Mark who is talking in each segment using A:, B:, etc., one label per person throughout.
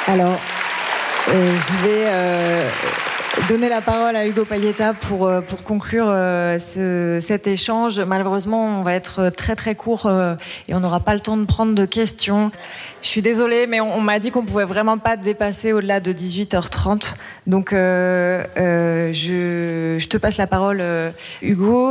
A: Alors, je vais donner la parole à Hugo Payetta pour conclure cet échange. Malheureusement, on va être très très court et on n'aura pas le temps de prendre de questions. Je suis désolée, mais on m'a dit qu'on pouvait vraiment pas dépasser au-delà de 18h30. Donc, je te passe la parole, Hugo.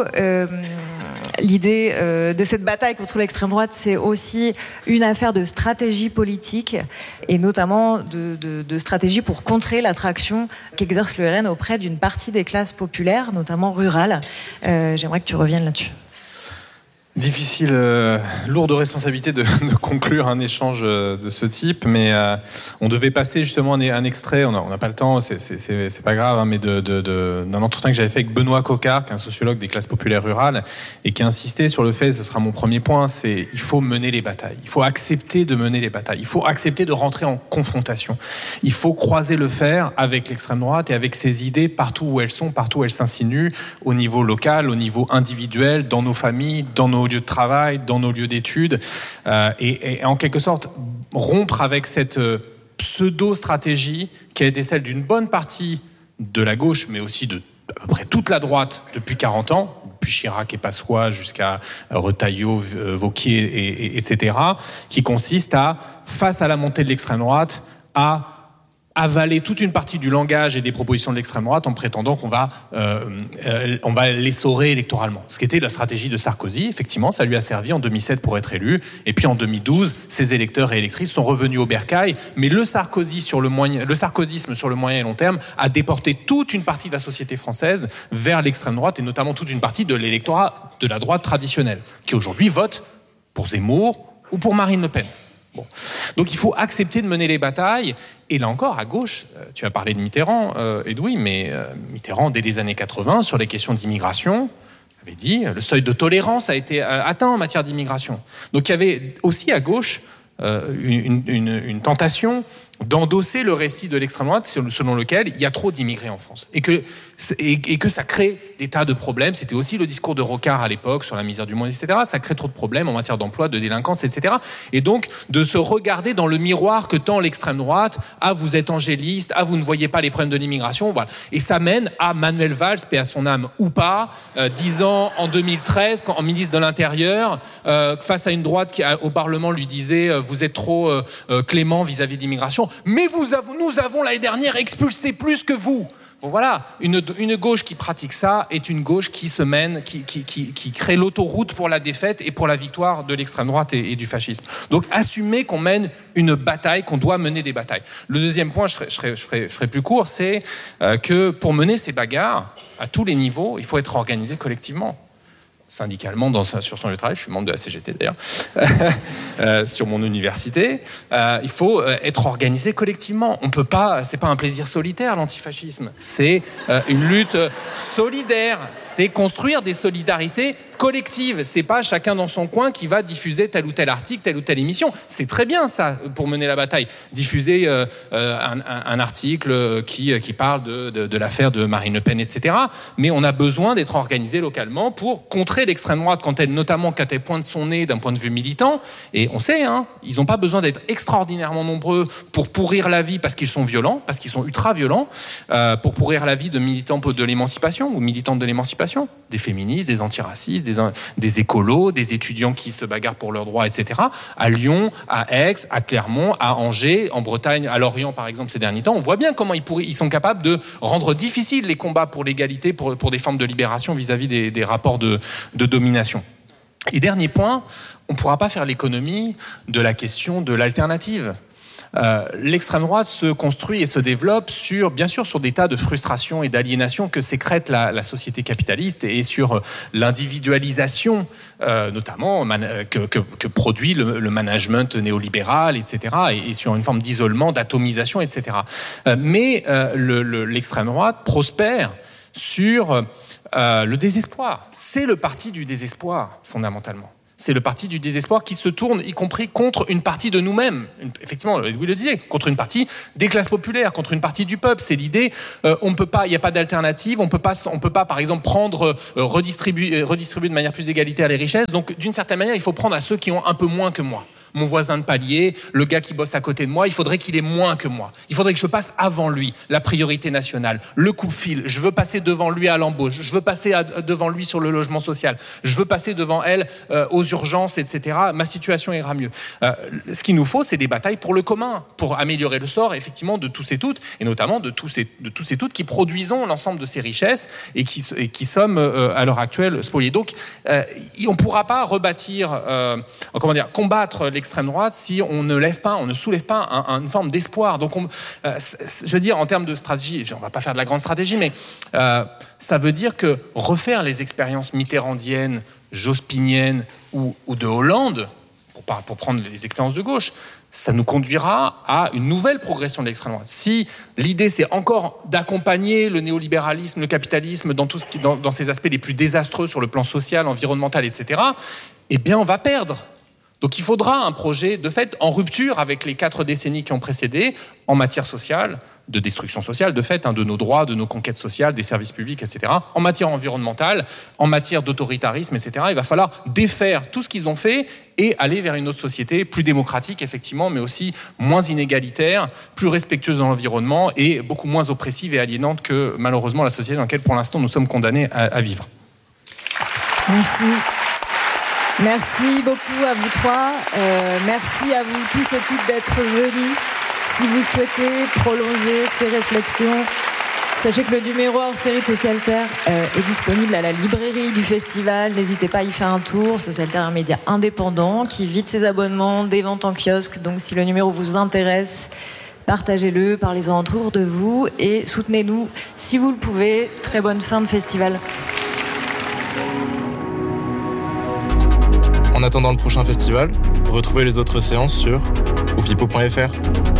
A: L'idée de cette bataille contre l'extrême droite, c'est aussi une affaire de stratégie politique et notamment de stratégie pour contrer l'attraction qu'exerce le RN auprès d'une partie des classes populaires, notamment rurales. J'aimerais que tu reviennes là-dessus.
B: Difficile, lourde responsabilité de conclure un échange de ce type, mais on devait passer justement un extrait, on n'a pas le temps, c'est pas grave, hein, mais d'un entretien que j'avais fait avec Benoît Coquart, qui est un sociologue des classes populaires rurales, et qui insistait sur le fait, ce sera mon premier point, c'est il faut mener les batailles, il faut accepter de mener les batailles, il faut accepter de rentrer en confrontation, il faut croiser le fer avec l'extrême droite et avec ses idées partout où elles sont, partout où elles s'insinuent, au niveau local, au niveau individuel, dans nos familles, dans nos lieux de travail, dans nos lieux d'études, et en quelque sorte rompre avec cette pseudo-stratégie qui a été celle d'une bonne partie de la gauche, mais aussi de à peu près toute la droite depuis 40 ans, depuis Chirac et Pasqua jusqu'à Retailleau, Wauquiez, etc., qui consiste à, face à la montée de l'extrême droite, à avaler toute une partie du langage et des propositions de l'extrême droite en prétendant qu'on va l'essorer électoralement. Ce qui était la stratégie de Sarkozy, effectivement, ça lui a servi en 2007 pour être élu, et puis en 2012, ses électeurs et électrices sont revenus au bercail, mais le sarkozysme sur le moyen et long terme a déporté toute une partie de la société française vers l'extrême droite, et notamment toute une partie de l'électorat de la droite traditionnelle, qui aujourd'hui vote pour Zemmour ou pour Marine Le Pen. Bon. Donc il faut accepter de mener les batailles. Et là encore, à gauche, tu as parlé de Mitterrand, Edoui, mais Mitterrand, dès les années 80, sur les questions d'immigration, avait dit le seuil de tolérance a été atteint en matière d'immigration. Donc il y avait aussi à gauche une tentation d'endosser le récit de l'extrême droite selon lequel il y a trop d'immigrés en France et que ça crée des tas de problèmes. C'était aussi le discours de Rocard à l'époque sur la misère du monde, etc. Ça crée trop de problèmes en matière d'emploi, de délinquance, etc. Et donc de se regarder dans le miroir que tend l'extrême droite. Ah, vous êtes angéliste. Ah, vous ne voyez pas les problèmes de l'immigration. Voilà. Et ça mène à Manuel Valls, paix à son âme ou pas, disant en 2013, en ministre de l'Intérieur, face à une droite qui au Parlement lui disait vous êtes trop clément vis-à-vis de l'immigration. Mais nous avons l'année dernière expulsé plus que vous. Bon voilà, une gauche qui pratique ça est une gauche qui se mène, qui crée l'autoroute pour la défaite et pour la victoire de l'extrême droite et du fascisme. Donc assumer qu'on mène une bataille, qu'on doit mener des batailles. Le deuxième point, je ferai plus court, c'est que pour mener ces bagarres à tous les niveaux, il faut être organisé collectivement. Syndicalement sur son lieu de travail, je suis membre de la CGT d'ailleurs, sur mon université, il faut être organisé collectivement. On peut pas, c'est pas un plaisir solitaire l'antifascisme, c'est une lutte solidaire, c'est construire des solidarités collective. C'est pas chacun dans son coin qui va diffuser tel ou tel article, telle ou telle émission. C'est très bien ça pour mener la bataille. Diffuser un article qui parle de l'affaire de Marine Le Pen, etc. Mais on a besoin d'être organisé localement pour contrer l'extrême droite quand elle pointe son nez d'un point de vue militant. Et on sait, ils n'ont pas besoin d'être extraordinairement nombreux pour pourrir la vie parce qu'ils sont violents, parce qu'ils sont ultra violents, pour pourrir la vie de militants de l'émancipation ou militantes de l'émancipation, des féministes, des antiracistes, des écolos, des étudiants qui se bagarrent pour leurs droits, etc. À Lyon, à Aix, à Clermont, à Angers, en Bretagne, à Lorient, par exemple, ces derniers temps, on voit bien comment ils sont capables de rendre difficiles les combats pour l'égalité, pour des formes de libération vis-à-vis des rapports de domination. Et dernier point, on ne pourra pas faire l'économie de la question de l'alternative. L'extrême droite se construit et se développe bien sûr sur des tas de frustrations et d'aliénations que sécrète la société capitaliste et sur l'individualisation notamment que produit le management néolibéral, etc. et sur une forme d'isolement, d'atomisation, etc. Mais l'extrême droite prospère sur le désespoir. C'est le parti du désespoir, fondamentalement. C'est le parti du désespoir qui se tourne, y compris contre une partie de nous-mêmes. Effectivement, vous le disiez, contre une partie des classes populaires, contre une partie du peuple. C'est l'idée, on peut pas, il n'y a pas d'alternative, on peut pas, par exemple, redistribuer de manière plus égalitaire les richesses. Donc, d'une certaine manière, il faut prendre à ceux qui ont un peu moins que moi. mon voisin de palier, le gars qui bosse à côté de moi, il faudrait qu'il ait moins que moi. Il faudrait que je passe avant lui, la priorité nationale, le coupe-fil, je veux passer devant lui à l'embauche, je veux passer devant lui sur le logement social, je veux passer devant elle aux urgences, etc. Ma situation ira mieux. Ce qu'il nous faut, c'est des batailles pour le commun, pour améliorer le sort, effectivement, de tous et toutes, et notamment de tous et toutes qui produisons l'ensemble de ces richesses et qui sommes, à l'heure actuelle, spoliés. Donc, on ne pourra pas rebâtir, combattre l'extrême droite si on ne soulève pas une forme d'espoir. Donc, je veux dire, en termes de stratégie, on ne va pas faire de la grande stratégie, mais ça veut dire que refaire les expériences mitterrandiennes, jospiniennes ou de Hollande, pour prendre les expériences de gauche, ça nous conduira à une nouvelle progression de l'extrême droite. Si l'idée, c'est encore d'accompagner le néolibéralisme, le capitalisme dans ses aspects les plus désastreux sur le plan social, environnemental, etc., eh bien, on va perdre. Donc, il faudra un projet, de fait, en rupture avec les 4 décennies qui ont précédé, en matière sociale, de destruction sociale, de fait, de nos droits, de nos conquêtes sociales, des services publics, etc. En matière environnementale, en matière d'autoritarisme, etc. Il va falloir défaire tout ce qu'ils ont fait et aller vers une autre société plus démocratique, effectivement, mais aussi moins inégalitaire, plus respectueuse de l'environnement et beaucoup moins oppressive et aliénante que, malheureusement, la société dans laquelle, pour l'instant, nous sommes condamnés à vivre.
A: Merci. Merci beaucoup à vous 3. Merci à vous tous et toutes d'être venus. Si vous souhaitez prolonger ces réflexions, sachez que le numéro hors série de Social Terre est disponible à la librairie du festival. N'hésitez pas à y faire un tour. Social Terre est un média indépendant qui vide ses abonnements, des ventes en kiosque. Donc si le numéro vous intéresse, partagez-le, parlez-en autour de vous et soutenez-nous si vous le pouvez. Très bonne fin de festival.
C: En attendant le prochain festival, retrouvez les autres séances sur oufipo.fr.